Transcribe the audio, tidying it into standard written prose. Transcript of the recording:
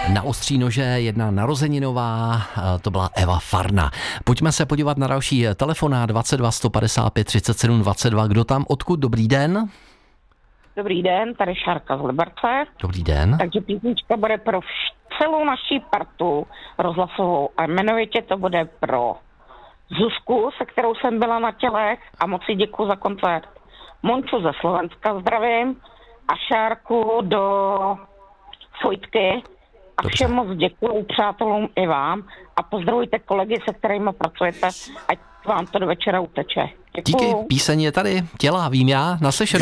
Na ostří nože jedna narozeninová, to byla Eva Farna. Pojďme se podívat na další telefonát 22 155 37 22. Kdo tam, odkud? Dobrý den. Dobrý den, tady Šárka z Liberce. Dobrý den. Takže písnička bude pro celou naší partu rozhlasovou a jmenovitě to bude pro Zuzku, se kterou jsem byla na tělech a moc jí děkuji za koncert. Monču ze Slovenska zdravím a Šárku do Fojtky a všem moc děkuji přátelům i vám a pozdravujte kolegy, se kterými pracujete, ať vám to do večera uteče. Děkuju. Díky, píseň je tady, Těla, vím já, naslyšenou.